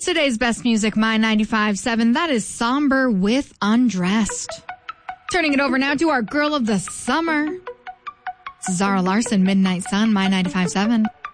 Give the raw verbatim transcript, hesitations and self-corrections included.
Today's best music, My ninety-five point seven. That is Somber with Undressed. Turning it over now to our girl of the summer. Zara Larson, Midnight Sun, My ninety-five point seven.